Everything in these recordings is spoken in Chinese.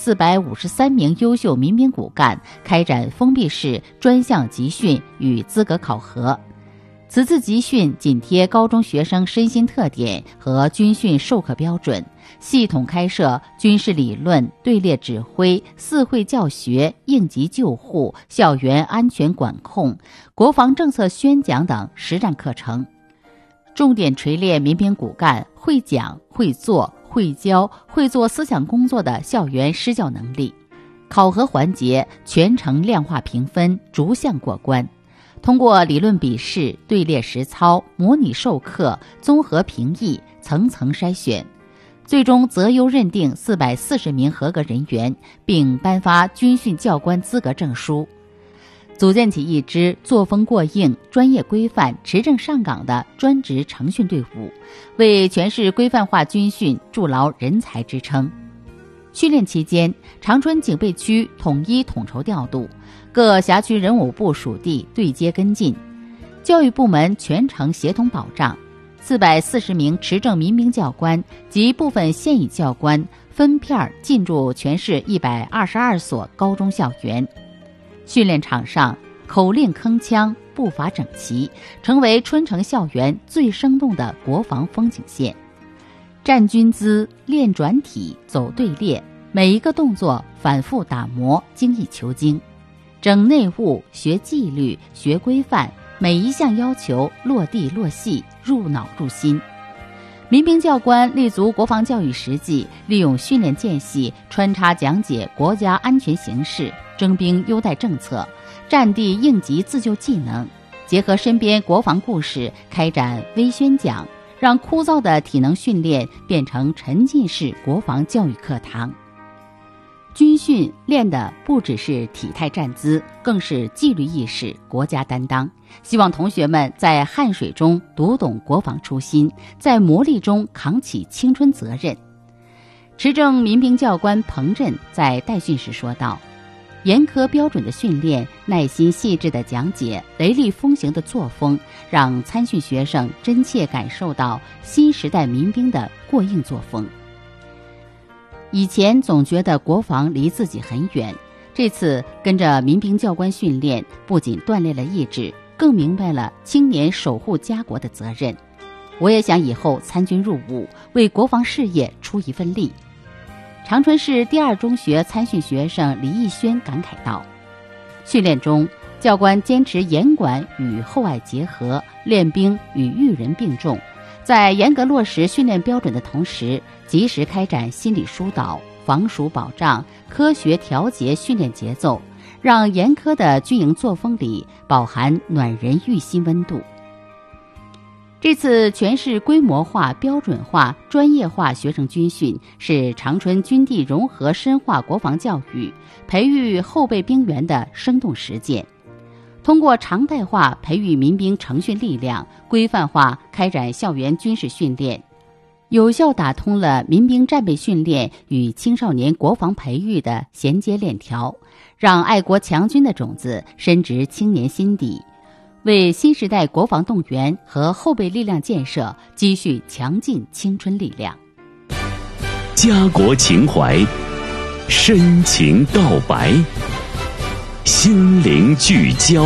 453名优秀民兵骨干开展封闭式专项集训与资格考核。此次集训紧贴高中学生身心特点和军训授课标准，系统开设军事理论、队列指挥、四会教学、应急救护、校园安全管控、国防政策宣讲等实战课程，重点锤炼民兵骨干会讲、会做、会教、会做思想工作的校园施教能力。考核环节全程量化评分，逐项过关。通过理论笔试、队列实操、模拟授课、综合评议，层层筛选，最终择优认定440名合格人员，并颁发军训教官资格证书，组建起一支作风过硬、专业规范、持证上岗的专职成训队伍，为全市规范化军训筑牢人才支撑。训练期间，长春警备区统一统筹调度，各辖区人武部属地对接跟进，教育部门全程协同保障。440名持证民兵教官及部分现役教官分片进驻全市122所高中校园。训练场上口令铿锵，步伐整齐，成为春城校园最生动的国防风景线。站军姿、练转体、走队列，每一个动作反复打磨，精益求精。整内务、学纪律、学规范，每一项要求落地落细，入脑入心。民兵教官立足国防教育实际，利用训练间隙穿插讲解国家安全形势、征兵优待政策、战地应急自救技能，结合身边国防故事开展微宣讲，让枯燥的体能训练变成沉浸式国防教育课堂。军训练的不只是体态站姿，更是纪律意识、国家担当。希望同学们在汗水中读懂国防初心，在磨砺中扛起青春责任。持证民兵教官彭震在带训时说道：严苛标准的训练，耐心细致的讲解，雷厉风行的作风，让参训学生真切感受到新时代民兵的过硬作风。以前总觉得国防离自己很远，这次跟着民兵教官训练，不仅锻炼了意志，更明白了青年守护家国的责任。我也想以后参军入伍，为国防事业出一份力。长春市第二中学参训学生李义轩感慨道：训练中，教官坚持严管与厚爱结合，练兵与育人并重，在严格落实训练标准的同时，及时开展心理疏导、防暑保障，科学调节训练节奏，让严苛的军营作风里饱含暖人育心温度。这次全市规模化、标准化、专业化学生军训，是长春军地融合深化国防教育、培育后备兵员的生动实践。通过常态化培育民兵成训力量，规范化开展校园军事训练，有效打通了民兵战备训练与青少年国防培育的衔接链条，让爱国强军的种子深植青年心底，为新时代国防动员和后备力量建设积蓄强劲青春力量。 家国情怀，深情告白，心灵聚焦。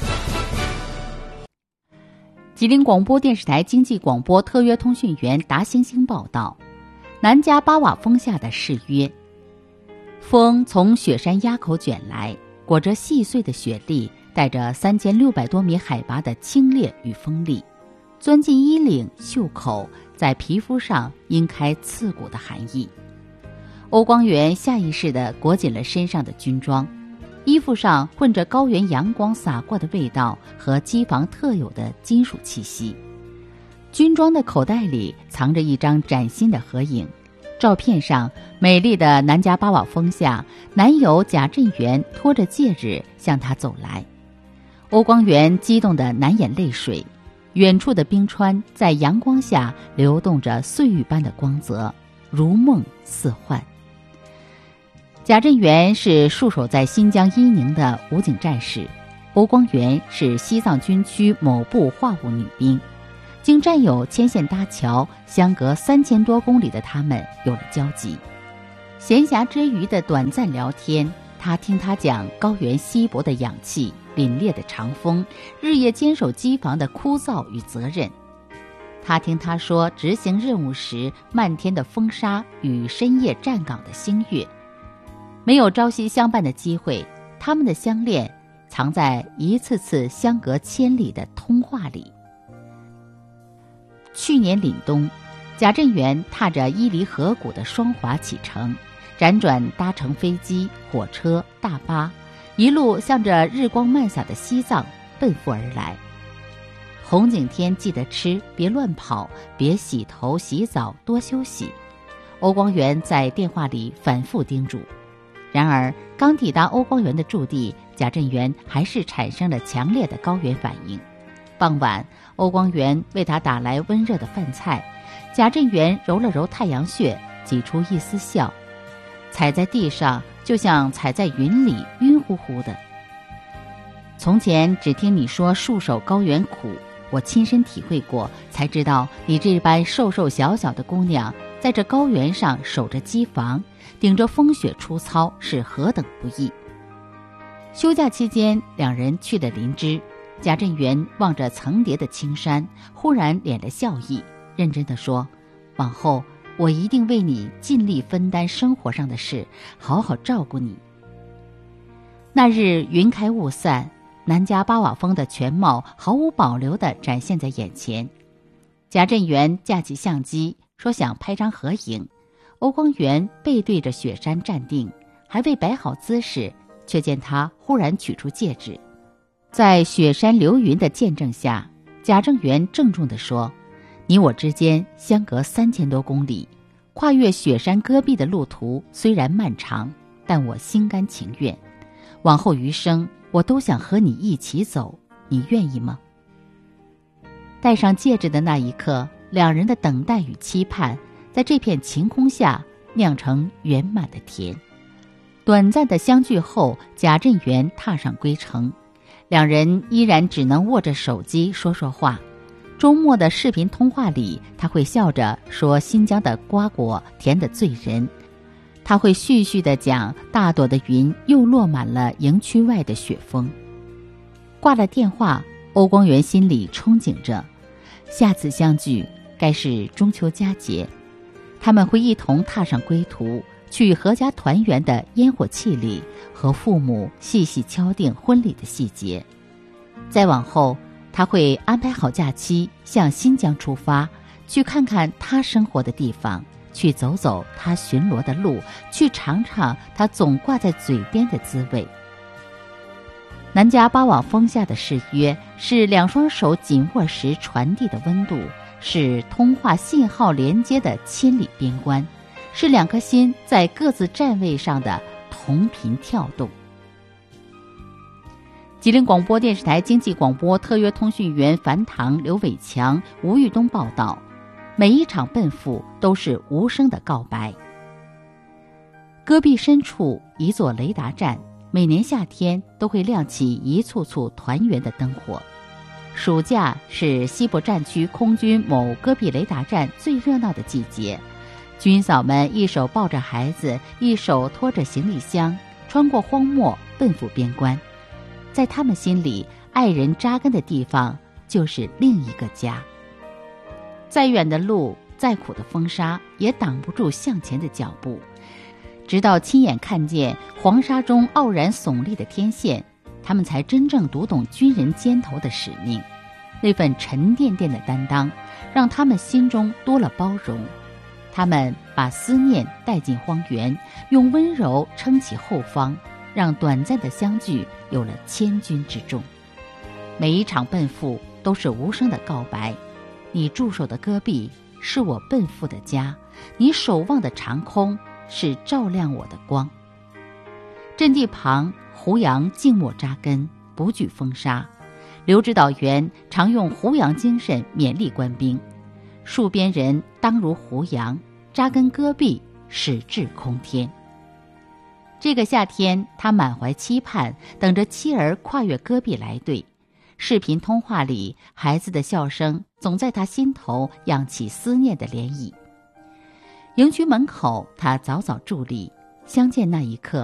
吉林广播电视台经济广播特约通讯员达星星报道：南迦巴瓦峰下的誓约。风从雪山垭口卷来，裹着细碎的雪粒，带着3600多米海拔的清冽与锋利，钻进衣领、袖口，在皮肤上阴开刺骨的寒意。欧光源下意识地裹紧了身上的军装，衣服上混着高原阳光洒过的味道和机房特有的金属气息。军装的口袋里藏着一张崭新的合影，照片上美丽的南迦巴瓦峰下，男友贾振元拖着戒指向他走来。欧光源激动得难掩泪水，远处的冰川在阳光下流动着碎玉般的光泽，如梦似幻。贾振元是戍守在新疆伊宁的武警战士，欧光源是西藏军区某部话务女兵。经战友牵线搭桥，相隔3000多公里的他们有了交集。 闲暇之余的短暂聊天，他听他讲高原稀薄的氧气、凛冽的长风、日夜坚守机房的枯燥与责任。他听他说执行任务时漫天的风沙与深夜站岗的星月。没有朝夕相伴的机会，他们的相恋藏在一次次相隔千里的通话里。去年凛冬，贾振元踏着伊犁河谷的双滑启程，辗转搭乘飞机、火车、大巴，一路向着日光漫洒的西藏奔赴而来。红景天记得吃，别乱跑，别洗头洗澡，多休息。欧光源在电话里反复叮嘱。然而刚抵达欧光源的驻地，贾振元还是产生了强烈的高原反应。傍晚，欧光源为他打来温热的饭菜，贾振元揉了揉太阳穴，挤出一丝笑。踩在地上就像踩在云里，晕乎乎的。从前只听你说戍守高原苦，我亲身体会过，才知道你这般瘦瘦小小的姑娘，在这高原上守着机房，顶着风雪出操，是何等不易。休假期间，两人去了林芝。贾振元望着层叠的青山，忽然敛了笑意，认真地说：往后我一定为你尽力分担生活上的事，好好照顾你。那日云开雾散，南迦巴瓦峰的全貌毫无保留地展现在眼前。贾振元架起相机，说想拍张合影。欧光源背对着雪山站定，还未摆好姿势，却见他忽然取出戒指。在雪山流云的见证下，贾振元郑重地说：你我之间相隔3000多公里，跨越雪山戈壁的路途虽然漫长，但我心甘情愿。往后余生，我都想和你一起走，你愿意吗？戴上戒指的那一刻，两人的等待与期盼，在这片晴空下酿成圆满的甜。短暂的相聚后，贾振元踏上归程，两人依然只能握着手机说说话。周末的视频通话里，他会笑着说新疆的瓜果甜得醉人，他会絮絮地讲大朵的云又落满了营区外的雪峰。挂了电话，欧光源心里憧憬着，下次相聚该是中秋佳节，他们会一同踏上归途，去阖家团圆的烟火气里，和父母细细敲定婚礼的细节。再往后，他会安排好假期，向新疆出发，去看看他生活的地方，去走走他巡逻的路，去尝尝他总挂在嘴边的滋味。南迦巴瓦峰下的誓约，是两双手紧握时传递的温度，是通话信号连接的千里边关，是两颗心在各自站位上的同频跳动。吉林广播电视台经济广播特约通讯员樊堂、刘伟强、吴玉东报道，每一场奔赴都是无声的告白。戈壁深处一座雷达站，每年夏天都会亮起一簇簇团圆的灯火。暑假是西部战区空军某戈壁雷达站最热闹的季节，军嫂们一手抱着孩子，一手拖着行李箱，穿过荒漠奔赴边关。在他们心里，爱人扎根的地方就是另一个家。再远的路，再苦的风沙，也挡不住向前的脚步。直到亲眼看见黄沙中傲然耸立的天线，他们才真正读懂军人肩头的使命。那份沉甸甸的担当，让他们心中多了包容。他们把思念带进荒原，用温柔撑起后方，让短暂的相聚有了千钧之重。每一场奔赴都是无声的告白。你驻守的戈壁是我奔赴的家，你守望的长空是照亮我的光。阵地旁，胡杨静默扎根，不惧风沙。刘指导员常用胡杨精神勉励官兵，戍边人当如胡杨，扎根戈壁，矢志空天。这个夏天，他满怀期盼，等着妻儿跨越戈壁来对。视频通话里，孩子的笑声总在他心头漾起思念的涟漪。营区门口，他早早伫立， 相见那一刻，